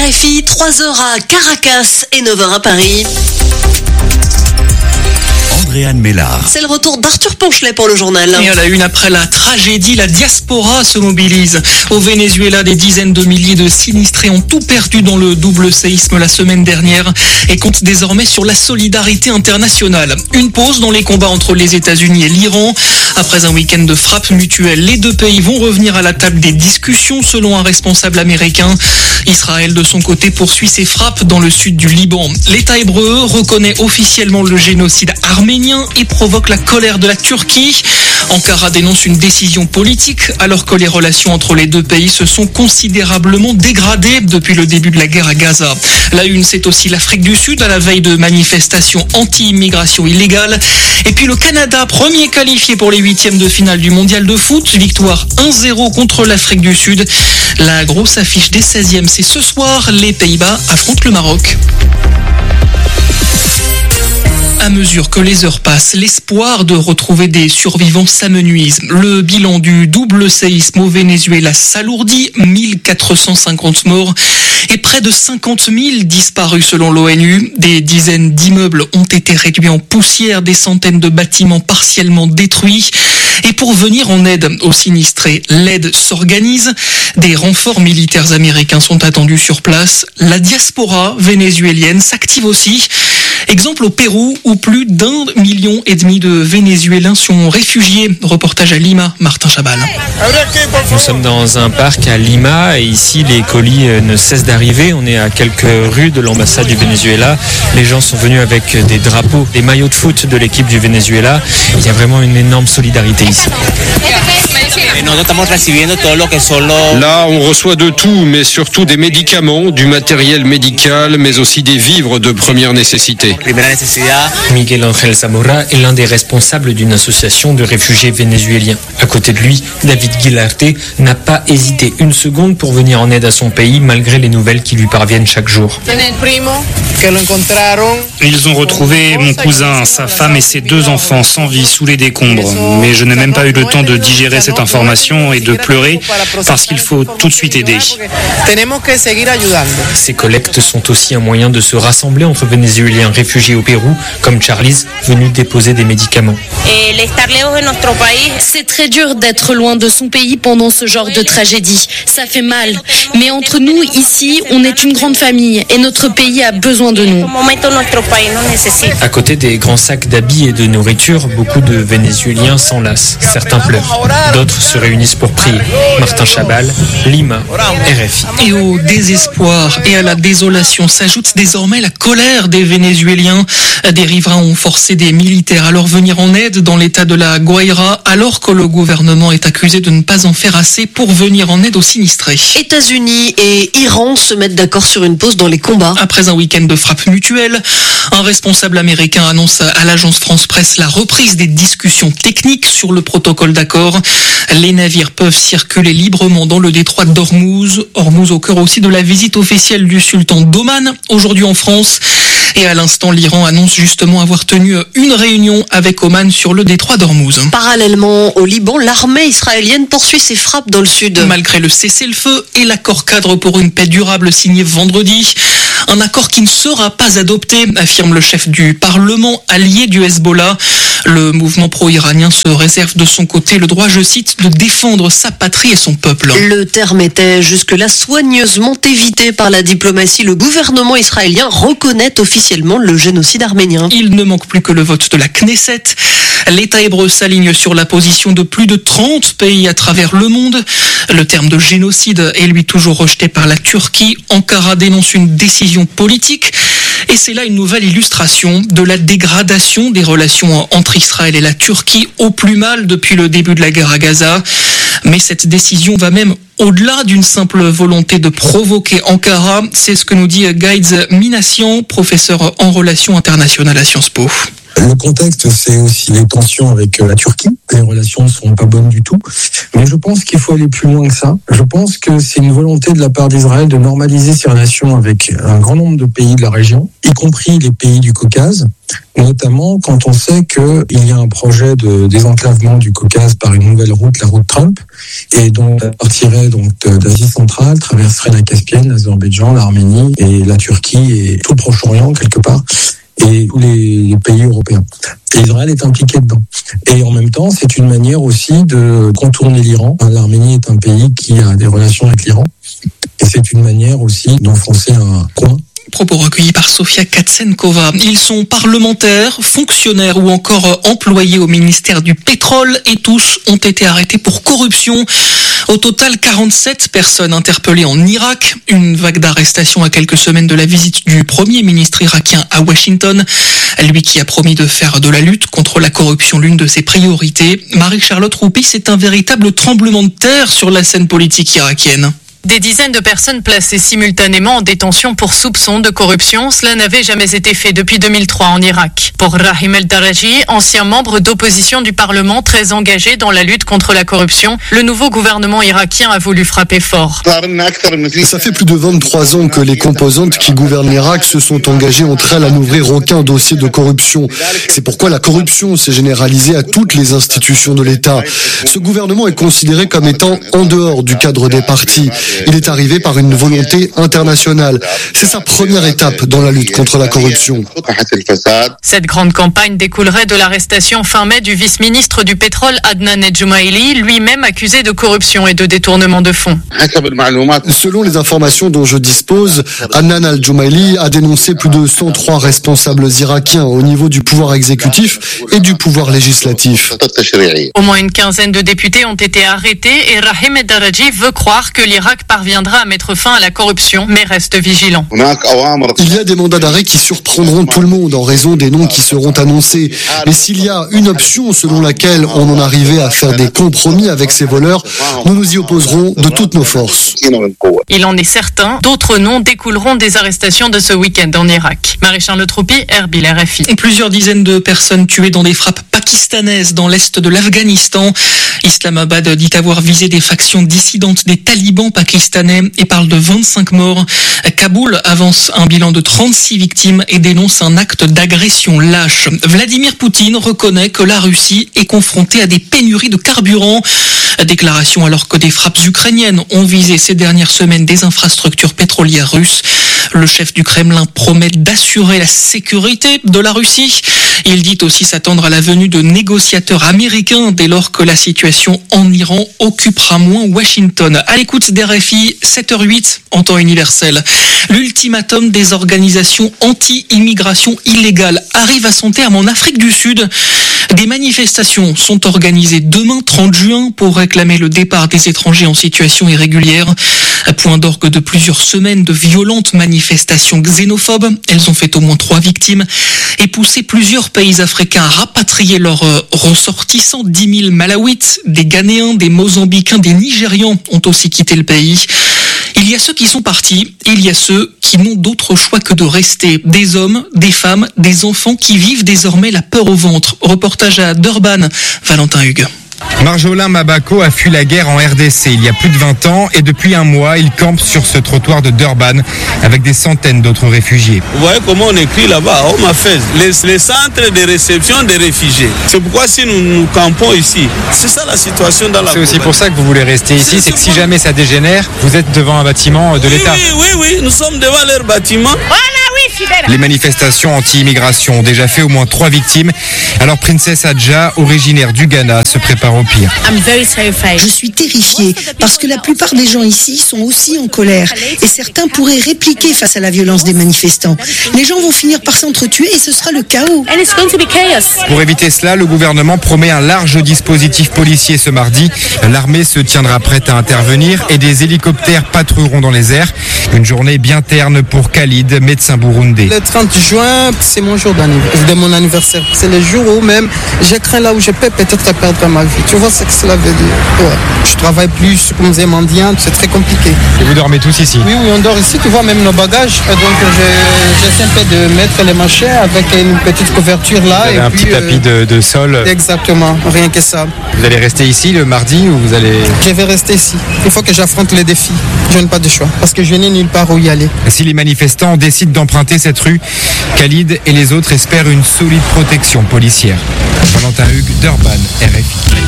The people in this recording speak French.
RFI, 3h à Caracas et 9h à Paris. Andréane Mélard. C'est le retour d'Arthur Ponchelet pour le journal. Et à la une, après la tragédie, la diaspora se mobilise. Au Venezuela, des dizaines de milliers de sinistrés ont tout perdu dans le double séisme la semaine dernière et comptent désormais sur la solidarité internationale. Une pause dans les combats entre les États-Unis et l'Iran. Après un week-end de frappes mutuelles, les deux pays vont revenir à la table des discussions selon un responsable américain. Israël, de son côté, poursuit ses frappes dans le sud du Liban. L'État hébreu reconnaît officiellement le génocide arménien et provoque la colère de la Turquie. Ankara dénonce une décision politique alors que les relations entre les deux pays se sont considérablement dégradées depuis le début de la guerre à Gaza. La une, c'est aussi l'Afrique du Sud à la veille de manifestations anti-immigration illégale. Et puis le Canada, premier qualifié pour les huitièmes de finale du mondial de foot. Victoire 1-0 contre l'Afrique du Sud. La grosse affiche des 16e, c'est ce soir. Les Pays-Bas affrontent le Maroc. À mesure que les heures passent, l'espoir de retrouver des survivants s'amenuise. Le bilan du double séisme au Venezuela s'alourdit, 1450 morts et près de 50 000 disparus selon l'ONU. Des dizaines d'immeubles ont été réduits en poussière, des centaines de bâtiments partiellement détruits. Et pour venir en aide aux sinistrés, l'aide s'organise. Des renforts militaires américains sont attendus sur place. La diaspora vénézuélienne s'active aussi. Exemple au Pérou, où plus d'1,5 million de Vénézuéliens sont réfugiés. Reportage à Lima, Martin Chabal. Nous sommes dans un parc à Lima et ici les colis ne cessent d'arriver. On est à quelques rues de l'ambassade du Venezuela. Les gens sont venus avec des drapeaux, des maillots de foot de l'équipe du Venezuela. Il y a vraiment une énorme solidarité ici. Là, on reçoit de tout, mais surtout des médicaments, du matériel médical, mais aussi des vivres de première nécessité. Miguel Ángel Zamora est l'un des responsables d'une association de réfugiés vénézuéliens. À côté de lui, David Guilarte n'a pas hésité une seconde pour venir en aide à son pays malgré les nouvelles qui lui parviennent chaque jour. Ils ont retrouvé mon cousin, sa femme et ses 2 enfants sans vie sous les décombres. Mais je n'ai même pas eu le temps de digérer cette information et de pleurer parce qu'il faut tout de suite aider. Ces collectes sont aussi un moyen de se rassembler entre Vénézuéliens réfugiés au Pérou, comme Charlize, venu déposer des médicaments. C'est très dur d'être loin de son pays pendant ce genre de tragédie. Ça fait mal. Mais entre nous, ici, on est une grande famille et notre pays a besoin de nous. À côté des grands sacs d'habits et de nourriture, beaucoup de Vénézuéliens s'enlacent. Certains pleurent. D'autres se réunissent pour prier. Martin Chabal, Lima, RFI. Et au désespoir et à la désolation s'ajoute désormais la colère des Vénézuéliens. Des riverains ont forcé des militaires à leur venir en aide dans l'état de la Guaira, alors que le gouvernement est accusé de ne pas en faire assez pour venir en aide aux sinistrés. États-Unis et Iran se mettent d'accord sur une pause dans les combats. Après un week-end de frappes mutuelles, un responsable américain annonce à l'agence France Presse la reprise des discussions techniques sur le protocole d'accord. Les navires peuvent circuler librement dans le détroit d'Ormuz. Ormuz au cœur aussi de la visite officielle du sultan d'Oman, aujourd'hui en France. Et à l'instant, l'Iran annonce justement avoir tenu une réunion avec Oman sur le détroit d'Ormuz. Parallèlement au Liban, l'armée israélienne poursuit ses frappes dans le sud. Malgré le cessez-le-feu et l'accord cadre pour une paix durable signé vendredi, un accord qui ne sera pas adopté, affirme le chef du Parlement allié du Hezbollah. Le mouvement pro-iranien se réserve de son côté le droit, je cite, de défendre sa patrie et son peuple. Le terme était jusque-là soigneusement évité par la diplomatie. Le gouvernement israélien reconnaît officiellement le génocide arménien. Il ne manque plus que le vote de la Knesset. L'État hébreu s'aligne sur la position de plus de 30 pays à travers le monde. Le terme de génocide est lui toujours rejeté par la Turquie. Ankara dénonce une décision politique. Et c'est là une nouvelle illustration de la dégradation des relations entre Israël et la Turquie au plus mal depuis le début de la guerre à Gaza. Mais cette décision va même au-delà d'une simple volonté de provoquer Ankara. C'est ce que nous dit Gaïdz Minassian, professeur en relations internationales à Sciences Po. Le contexte, c'est aussi les tensions avec la Turquie. Les relations ne sont pas bonnes du tout. Mais je pense qu'il faut aller plus loin que ça. Je pense que c'est une volonté de la part d'Israël de normaliser ses relations avec un grand nombre de pays de la région, y compris les pays du Caucase, notamment quand on sait qu'il y a un projet de désenclavement du Caucase par une nouvelle route, la route Trump, et donc partirait donc d'Asie centrale, traverserait la Caspienne, l'Azerbaïdjan, l'Arménie et la Turquie et tout le Proche-Orient quelque part, et tous les pays européens. Et Israël est impliqué dedans. Et en même temps, c'est une manière aussi de contourner l'Iran. L'Arménie est un pays qui a des relations avec l'Iran. Et c'est une manière aussi d'enfoncer un coin. Propos recueillis par Sofia Katsenkova. Ils sont parlementaires, fonctionnaires ou encore employés au ministère du pétrole et tous ont été arrêtés pour corruption. Au total, 47 personnes interpellées en Irak. Une vague d'arrestations à quelques semaines de la visite du Premier ministre irakien à Washington. Lui qui a promis de faire de la lutte contre la corruption l'une de ses priorités. Marie-Charlotte Roupi, c'est un véritable tremblement de terre sur la scène politique irakienne. Des dizaines de personnes placées simultanément en détention pour soupçon de corruption, cela n'avait jamais été fait depuis 2003 en Irak. Pour Rahim El-Daraji, ancien membre d'opposition du Parlement très engagé dans la lutte contre la corruption, le nouveau gouvernement irakien a voulu frapper fort. Ça fait plus de 23 ans que les composantes qui gouvernent l'Irak se sont engagées entre elles à n'ouvrir aucun dossier de corruption. C'est pourquoi la corruption s'est généralisée à toutes les institutions de l'État. Ce gouvernement est considéré comme étant en dehors du cadre des partis. Il est arrivé par une volonté internationale. C'est sa première étape dans la lutte contre la corruption. Cette grande campagne découlerait de l'arrestation fin mai du vice-ministre du pétrole Adnan El-Jumaili, lui-même accusé de corruption et de détournement de fonds. Selon les informations dont je dispose, Adnan El-Jumaili a dénoncé plus de 103 responsables irakiens au niveau du pouvoir exécutif et du pouvoir législatif. Au moins une quinzaine de députés ont été arrêtés et Rahim El-Daraji veut croire que l'Irak parviendra à mettre fin à la corruption, mais reste vigilant. Il y a des mandats d'arrêt qui surprendront tout le monde en raison des noms qui seront annoncés. Mais s'il y a une option selon laquelle on en arrivait à faire des compromis avec ces voleurs, nous nous y opposerons de toutes nos forces. Il en est certain, d'autres noms découleront des arrestations de ce week-end en Irak. Marie-Charlotte Roupi, Erbil, RFI. Plusieurs dizaines de personnes tuées dans des frappes pakistanaises dans l'est de l'Afghanistan. Islamabad dit avoir visé des factions dissidentes des talibans pakistanais et parle de 25 morts. Kaboul avance un bilan de 36 victimes et dénonce un acte d'agression lâche. Vladimir Poutine reconnaît que la Russie est confrontée à des pénuries de carburant. Déclaration alors que des frappes ukrainiennes ont visé ces dernières semaines des infrastructures pétrolières russes. Le chef du Kremlin promet d'assurer la sécurité de la Russie. Il dit aussi s'attendre à la venue de négociateurs américains dès lors que la situation en Iran occupera moins Washington. À l'écoute d'RFI, 7h08 en temps universel. L'ultimatum des organisations anti-immigration illégale arrive à son terme en Afrique du Sud. Des manifestations sont organisées demain 30 juin pour réclamer le départ des étrangers en situation irrégulière. Point d'orgue de plusieurs semaines de violentes manifestations xénophobes. Elles ont fait au moins 3 victimes et poussé plusieurs pays africains à rapatrier leurs ressortissants. 10 000 Malawites, des Ghanéens, des Mozambicains, des Nigérians ont aussi quitté le pays. Il y a ceux qui sont partis, il y a ceux qui n'ont d'autre choix que de rester. Des hommes, des femmes, des enfants qui vivent désormais la peur au ventre. Reportage à Durban, Valentin Hugues. Marjolin Mabako a fui la guerre en RDC il y a plus de 20 ans et depuis un mois, il campe sur ce trottoir de Durban avec des centaines d'autres réfugiés. Vous voyez comment on écrit là-bas, Home Affairs, les centres de réception des réfugiés. C'est pourquoi si nous campons ici, c'est ça la situation dans la C'est aussi pour ça que vous voulez rester ici, c'est que si jamais ça dégénère, vous êtes devant un bâtiment de l'État. Oui, nous sommes devant leur bâtiment. Les manifestations anti-immigration ont déjà fait au moins 3 victimes. Alors Princess Adja, originaire du Ghana, se prépare au pire. Je suis terrifiée parce que la plupart des gens ici sont aussi en colère et certains pourraient répliquer face à la violence des manifestants. Les gens vont finir par s'entretuer et ce sera le chaos. Pour éviter cela, le gouvernement promet un large dispositif policier ce mardi. L'armée se tiendra prête à intervenir et des hélicoptères patrouilleront dans les airs. Une journée bien terne pour Khalid, médecin burundais. Yaoundé. Le 30 juin, c'est mon jour de mon anniversaire. C'est le jour où même je crains là où je peux peut-être perdre ma vie. Tu vois ce que cela veut dire? Ouais. Je travaille plus comme des mendiants, c'est très compliqué. Et vous dormez tous ici? Oui, on dort ici, tu vois, même nos bagages. Donc j'essaie un peu de mettre les machins avec une petite couverture là. Vous avez un petit tapis de sol. Exactement, rien que ça. Vous allez rester ici le mardi ou vous allez... Je vais rester ici. Il faut que j'affronte les défis. Je n'ai pas de choix parce que je n'ai nulle part où y aller. Si les manifestants décident d'emprunter cette rue, Khalid et les autres espèrent une solide protection policière. Valentin Hugues, Durban, RFI.